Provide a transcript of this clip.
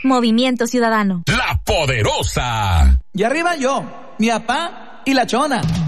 Movimiento Ciudadano. La Poderosa. Y arriba yo, mi papá y la Chona.